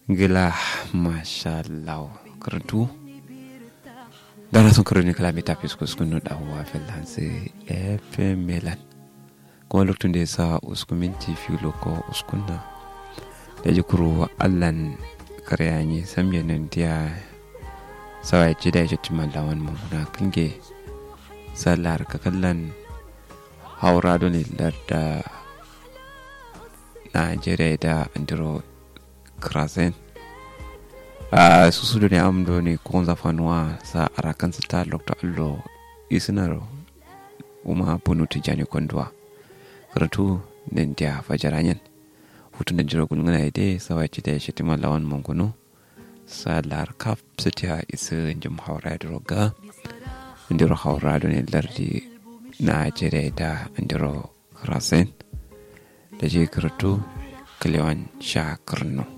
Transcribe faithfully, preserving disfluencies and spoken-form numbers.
gila mashallah karatu dara son karoni kala mi tapis ko skunu da wa felanse efe melan ko loktunde sa uskuminti fiulo ko uskunna da jikuru allan karyani samyanan dia sawai jida ya timan lawan mu na kinge salar ka kallan haurado ne da Najeriya da andiro krasen a susu ne amdo ne kon zafanwa sa arakan ta lokta allo isinaro uma bunu tijani kondwa karatu den dia fajaranyan hutun da jiro gulngana ide sawai da shi timan lawan munguno salar kaf sita isa jim haura droga andiro haura ne lardi Najeriya da andiro krasen da je karatu kalewan sha karno